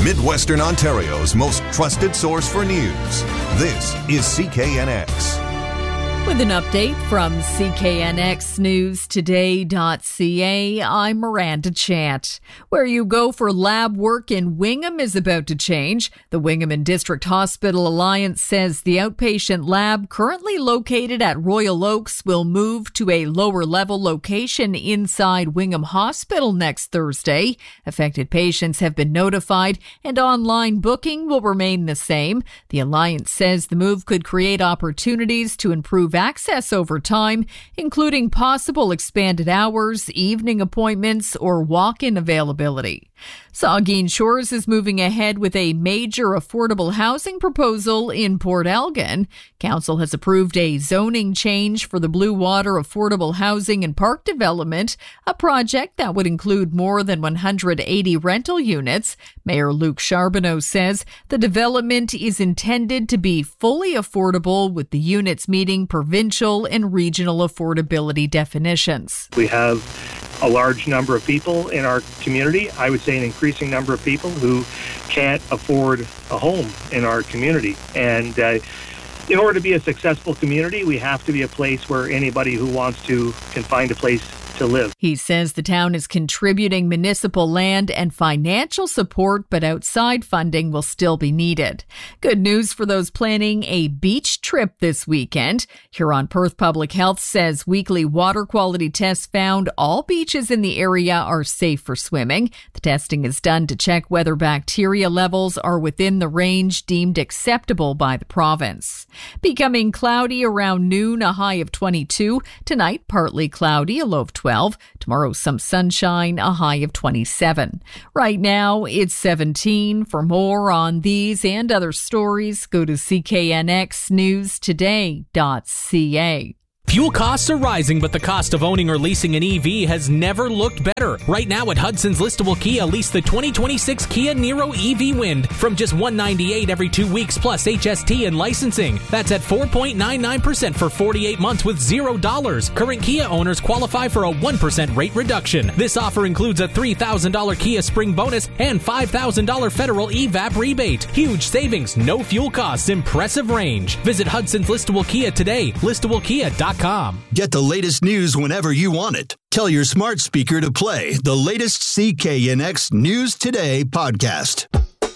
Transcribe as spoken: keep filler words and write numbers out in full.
Midwestern Ontario's most trusted source for news. This is C K N X. With an update from C K N X News Today dot C A, I'm Miranda Chant. Where you go for lab work in Wingham is about to change. The Wingham and District Hospital Alliance says the outpatient lab currently located at Royal Oaks will move to a lower-level location inside Wingham Hospital next Thursday. Affected patients have been notified, and online booking will remain the same. The Alliance says the move could create opportunities to improve access over time, including possible expanded hours, evening appointments, or walk-in availability. Saugeen Shores is moving ahead with a major affordable housing proposal in Port Elgin. Council has approved a zoning change for the Blue Water Affordable Housing and Park Development, a project that would include more than one hundred eighty rental units. Mayor Luc Charbonneau says the development is intended to be fully affordable, with the units meeting provincial and regional affordability definitions. We have a large number of people in our community, I would say an increasing number of people who can't afford a home in our community. And uh, in order to be a successful community, we have to be a place where anybody who wants to can find a place to live. He says the town is contributing municipal land and financial support, but outside funding will still be needed. Good news for those planning a beach trip this weekend. Huron-Perth Public Health says weekly water quality tests found all beaches in the area are safe for swimming. The testing is done to check whether bacteria levels are within the range deemed acceptable by the province. Becoming cloudy around noon, a high of twenty-two. Tonight, partly cloudy, a low of twelve. Tomorrow, some sunshine, a high of twenty-seven. Right now, it's seventeen. For more on these and other stories, go to C K N X News Today dot C A. Fuel costs are rising, but the cost of owning or leasing an E V has never looked better. Right now at Hudson's Listable Kia, lease the twenty twenty-six Kia Niro E V Wind from just one hundred ninety-eight dollars every two weeks plus H S T and licensing. That's at four point nine nine percent for forty-eight months with zero dollars. Current Kia owners qualify for a one percent rate reduction. This offer includes a three thousand dollars Kia Spring bonus and five thousand dollars federal E V A P rebate. Huge savings, no fuel costs, impressive range. Visit Hudson's Listable Kia today, listable kia dot com. Get the latest news whenever you want it. Tell your smart speaker to play the latest C K N X News Today podcast.